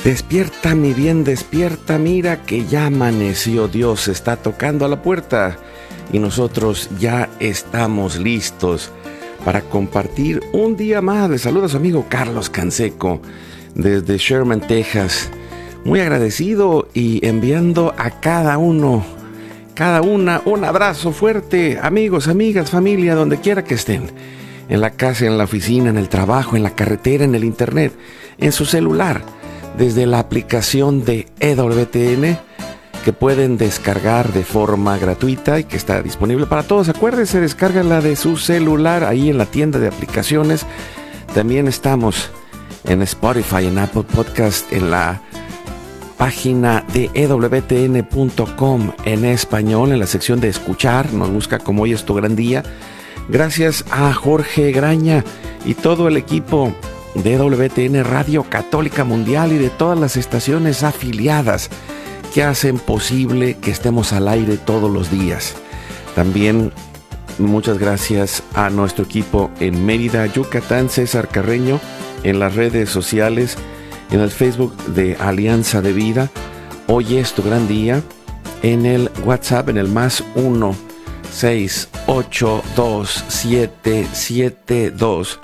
Despierta, mi bien, despierta, mira que ya amaneció, Dios está tocando a la puerta y nosotros ya estamos listos para compartir un día más. Les saluda su amigo Carlos Canseco desde Sherman, Texas. Muy agradecido y enviando a cada una un abrazo fuerte, amigos, amigas, familia, donde quiera que estén. En la casa, en la oficina, en el trabajo, en la carretera, en el internet, en su celular, desde la aplicación de EWTN que pueden descargar de forma gratuita y que está disponible para todos. Acuérdense, descárgala de su celular ahí en la tienda de aplicaciones. También estamos en Spotify, en Apple Podcast, en la página de EWTN.com en español, en la sección de escuchar. Nos busca como Hoy es tu gran día. Gracias a Jorge Graña y todo el equipo de EWTN Radio Católica Mundial y de todas las estaciones afiliadas que hacen posible que estemos al aire todos los días. También muchas gracias a nuestro equipo en Mérida, Yucatán, César Carreño, en las redes sociales, en el Facebook de Alianza de Vida, Hoy es tu gran día, en el WhatsApp, en el +1 682 772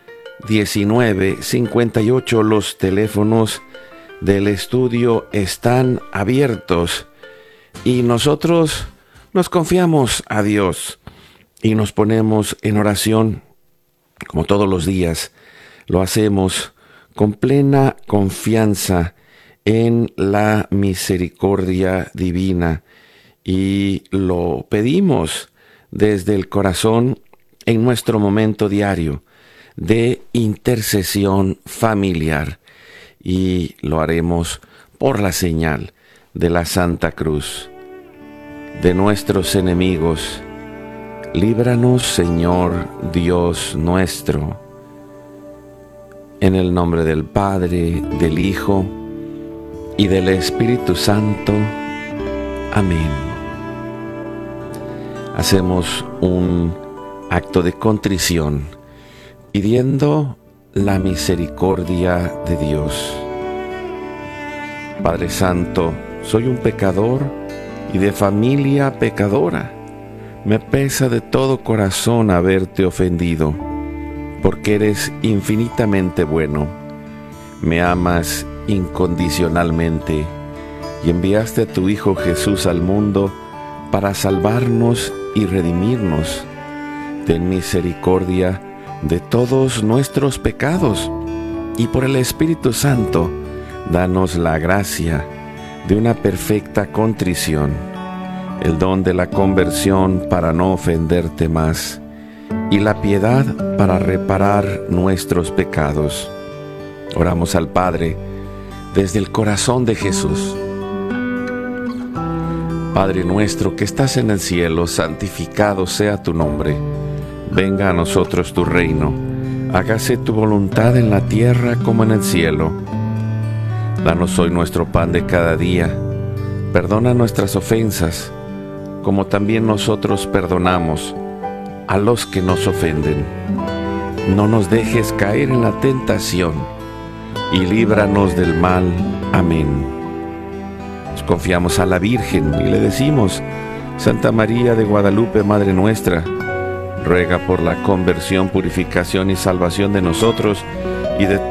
1958. Los teléfonos del estudio están abiertos y nosotros nos confiamos a Dios y nos ponemos en oración como todos los días. Lo hacemos con plena confianza en la misericordia divina y lo pedimos desde el corazón en nuestro momento diario de intercesión familiar, y lo haremos por la señal de la Santa Cruz. De nuestros enemigos, líbranos, Señor Dios nuestro. En el nombre del Padre, del Hijo y del Espíritu Santo. Amén. Hacemos un acto de contrición, pidiendo la misericordia de Dios. Padre Santo, soy un pecador y de familia pecadora. Me pesa de todo corazón haberte ofendido, porque eres infinitamente bueno. Me amas incondicionalmente y enviaste a tu Hijo Jesús al mundo para salvarnos y redimirnos. Ten misericordia de todos nuestros pecados y por el Espíritu Santo, danos la gracia de una perfecta contrición, el don de la conversión para no ofenderte más y la piedad para reparar nuestros pecados. Oramos al Padre desde el corazón de Jesús. Padre nuestro que estás en el cielo, santificado sea tu nombre. Venga a nosotros tu reino, hágase tu voluntad en la tierra como en el cielo. Danos hoy nuestro pan de cada día, perdona nuestras ofensas, como también nosotros perdonamos a los que nos ofenden. No nos dejes caer en la tentación, y líbranos del mal. Amén. Nos confiamos a la Virgen y le decimos: Santa María de Guadalupe, Madre nuestra, ruega por la conversión, purificación y salvación de nosotros y de